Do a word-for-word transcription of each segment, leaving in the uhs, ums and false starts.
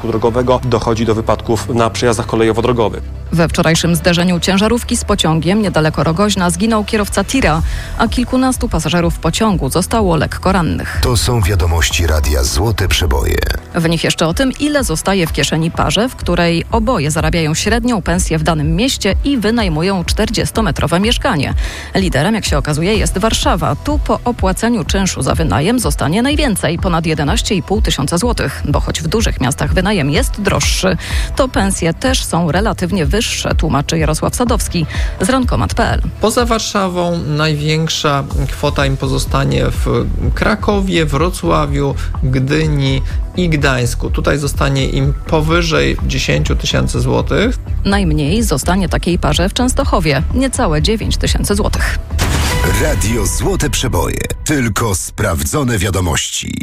ruchu drogowego dochodzi do wypadków na przejazdach kolejowo-drogowych. We wczorajszym zderzeniu ciężarówki z pociągiem niedaleko Rogoźna zginął kierowca tira, a kilkunastu pasażerów pociągu zostało lekko rannych. To są wiadomości Radia Złote Przeboje. W nich jeszcze o tym, ile zostaje w kieszeni parze, w której oboje zarabiają średnią pensję w danym mieście i wynajmują czterdziestometrowe mieszkanie. Liderem, jak się okazuje, jest Warszawa. Tu po opłaceniu czynszu za wynajem zostanie najwięcej, ponad jedenaście i pół tysiąca złotych. Bo choć w dużych miastach wynajem jest droższy, to pensje też są relatywnie wyższe, tłumaczy Jarosław Sadowski z rankomat kropka p l. Poza Warszawą największa kwota im pozostanie w Krakowie, Wrocławiu, Gdyni i Gdańsku. Tutaj zostanie im powyżej dziesięć tysięcy złotych. Najmniej zostanie takiej parze w Częstochowie, niecałe dziewięć tysięcy złotych. Radio Złote Przeboje. Tylko sprawdzone wiadomości.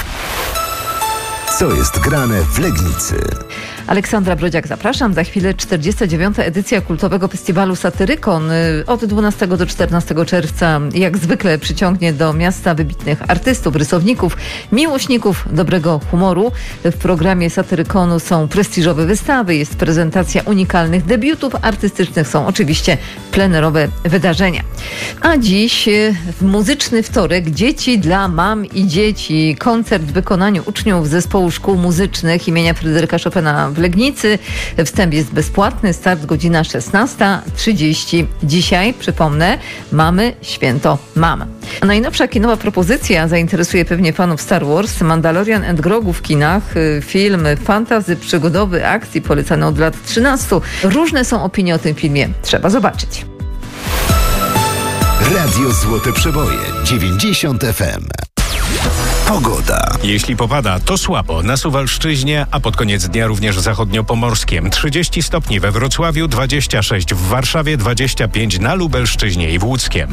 Co jest grane w Legnicy? Aleksandra Brodziak, zapraszam. Za chwilę czterdziesta dziewiąta edycja kultowego festiwalu Satyrykon. Od dwunastego do czternastego czerwca jak zwykle przyciągnie do miasta wybitnych artystów, rysowników, miłośników dobrego humoru. W programie Satyrykonu są prestiżowe wystawy, jest prezentacja unikalnych debiutów artystycznych, są oczywiście plenerowe wydarzenia. A dziś w muzyczny wtorek Dzieci dla mam i dzieci. Koncert w wykonaniu uczniów Zespołu Szkół Muzycznych imienia Fryderyka Chopina w Legnicy. Wstęp jest bezpłatny, start godzina szesnasta trzydzieści. Dzisiaj, przypomnę, mamy święto mam. A najnowsza kinowa propozycja zainteresuje pewnie fanów Star Wars. Mandalorian and Grogu w kinach. Film fantasy, przygodowy, akcji polecany od lat trzynastu. Różne są opinie o tym filmie. Trzeba zobaczyć. Radio Złote Przeboje dziewięćdziesiąt F M. Pogoda. Jeśli popada, to słabo. Na Suwalszczyźnie, a pod koniec dnia również zachodniopomorskiem. trzydzieści stopni we Wrocławiu, dwadzieścia sześć w Warszawie, dwadzieścia pięć na Lubelszczyźnie i w Łódzkiem.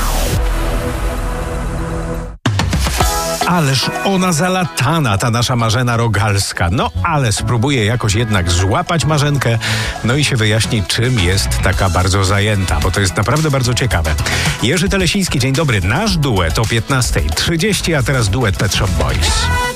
Ależ ona zalatana, ta nasza Marzena Rogalska. No, ale spróbuję jakoś jednak złapać Marzenkę, no i się wyjaśni, czym jest taka bardzo zajęta, bo to jest naprawdę bardzo ciekawe. Jerzy Telesiński, dzień dobry. Nasz duet o piętnasta trzydzieści, a teraz duet Pet Shop Boys.